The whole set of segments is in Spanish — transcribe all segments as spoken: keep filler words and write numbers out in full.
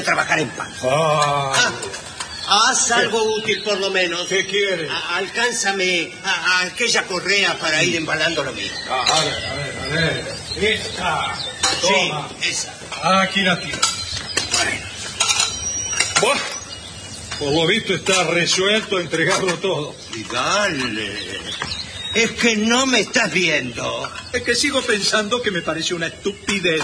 trabajar en paz. Oh. Ah, haz algo útil por lo menos. ¿Qué quieres? A, alcánzame a, a aquella correa para ir embalando lo mío. Ah, a ver, a ver, a ver. Esta. Toma. Sí, esa. Aquí la tienes. Bueno. Buah. Por lo visto está resuelto a entregarlo todo. Y dale. Es que no me estás viendo. Es que sigo pensando que me parece una estupidez.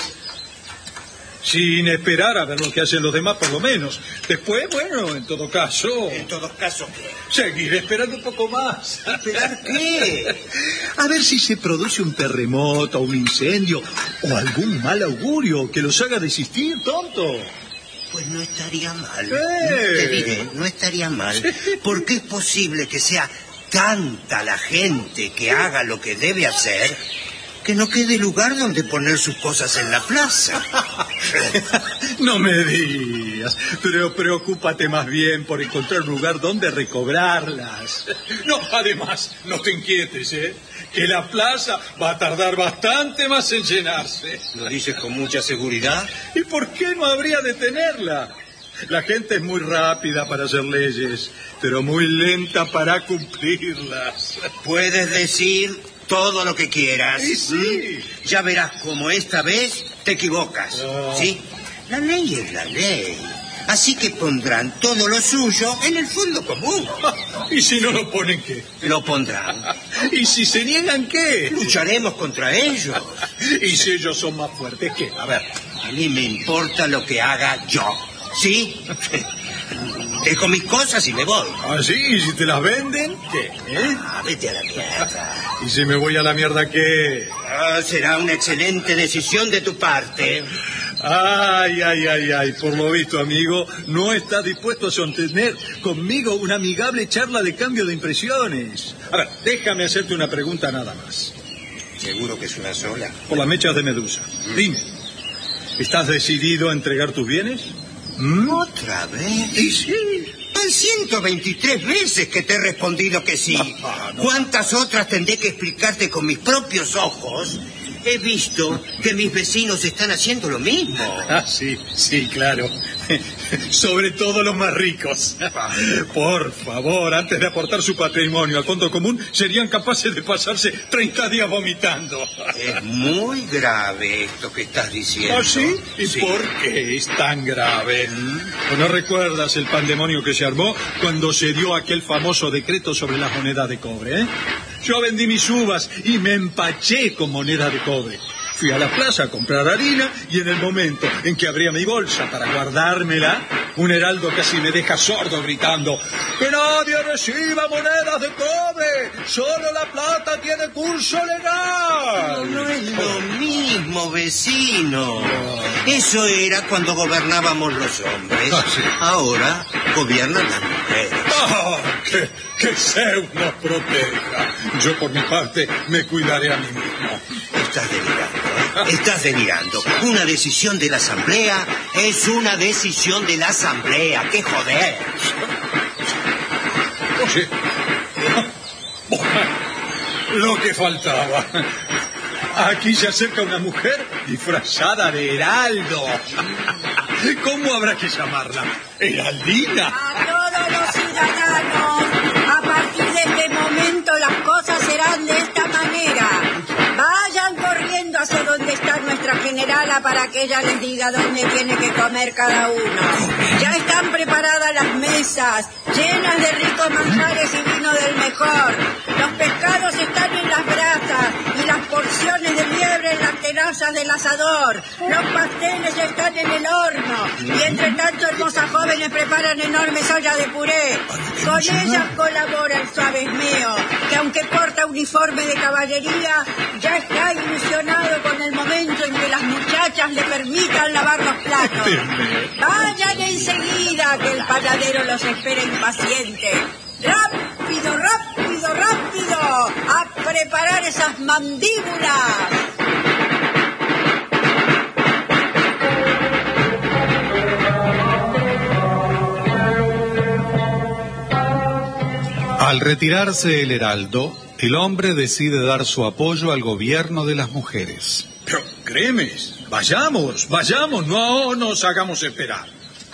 Sin esperar a ver lo que hacen los demás, por lo menos. Después, bueno, en todo caso... En todo caso, ¿qué? Seguiré esperando un poco más. ¿Esperar qué? A ver si se produce un terremoto, un incendio o algún mal augurio que los haga desistir, tonto. Pues no estaría mal. ¡Eh! Te diré, no estaría mal. Porque es posible que sea tanta la gente que haga lo que debe hacer que no quede lugar donde poner sus cosas en la plaza. No me digas, pero preocúpate más bien por encontrar un lugar donde recobrarlas. No, además, no te inquietes, ¿eh? Que la plaza va a tardar bastante más en llenarse. ¿Lo dices con mucha seguridad? ¿Y por qué no habría de tenerla? La gente es muy rápida para hacer leyes, pero muy lenta para cumplirlas. Puedes decir todo lo que quieras. Sí, sí. ¿Mm? Ya verás cómo esta vez te equivocas. Oh. ¿Sí? La ley es la ley. Así que pondrán todo lo suyo en el fondo común. ¿Y si no lo ponen qué? Lo pondrán. ¿Y si se niegan qué? Lucharemos contra ellos. ¿Y si ellos son más fuertes qué? A ver, a mí me importa lo que haga yo. ¿Sí? Dejo mis cosas y me voy. ¿Ah, sí? ¿Y si te las venden? ¿Qué? ¿Eh? Ah, vete a la mierda. ¿Y si me voy a la mierda qué? Ah, será una excelente decisión de tu parte. Ay, ay, ay, ay. Por lo visto, amigo, no estás dispuesto a sostener conmigo una amigable charla de cambio de impresiones. A ver, déjame hacerte una pregunta nada más. ¿Seguro que es una sola? Por las mechas de Medusa. Dime, ¿estás decidido a entregar tus bienes? ¿Mm? ¿Otra vez? Y sí. Van ciento veintitrés veces que te he respondido que sí. No, no. ¿Cuántas otras tendré que explicarte con mis propios ojos? He visto que mis vecinos están haciendo lo mismo. Ah, sí, sí, claro. Sobre todo los más ricos. Por favor, antes de aportar su patrimonio al fondo común, serían capaces de pasarse treinta días vomitando. Es muy grave esto que estás diciendo. ¿Ah, sí? ¿Y Sí. por qué es tan grave? ¿O no recuerdas el pandemonio que se armó cuando se dio aquel famoso decreto sobre la moneda de cobre, eh? Yo vendí mis uvas y me empaché con moneda de cobre. Fui a la plaza a comprar harina y en el momento en que abría mi bolsa para guardármela, un heraldo casi me deja sordo gritando: ¡que nadie reciba monedas de cobre! ¡Solo la plata tiene curso legal! No, no es lo mismo, vecino. Eso era cuando gobernábamos los hombres. Ah, sí. Ahora gobiernan las mujeres. ¡Ah! Que, que Zeus nos proteja. Yo, por mi parte, me cuidaré a mí mismo. Estás delirando, ¿eh? Estás delirando. Una decisión de la asamblea es una decisión de la asamblea. ¡Qué joder! Oye, lo que faltaba. Aquí se acerca una mujer disfrazada de heraldo. ¿Cómo habrá que llamarla? ¿Heraldina? A todos los ciudadanos, a partir de este momento las cosas serán de esta manera. Vayan corriendo hacia donde está nuestra generala para que ella les diga dónde tiene que comer cada uno. Ya están preparadas las mesas, llenas de ricos manjares y vino del mejor. Los pescados están en las brasas y las porciones de liebre en las tenazas del asador. Los pasteles están en el horno. Y entre tanto hermosas jóvenes preparan enormes ollas de puré. Con ellas colabora el suave esmeo, que aunque porta uniforme de caballería, ya está ilusionado con el momento en que las muchachas le permitan lavar los platos. Vayan enseguida, que el panadero los espera impaciente. ¡Rápido, rápido, rápido! ¡A preparar esas mandíbulas! Al retirarse el heraldo, el hombre decide dar su apoyo al gobierno de las mujeres. Pero créeme, vayamos, vayamos, no nos hagamos esperar.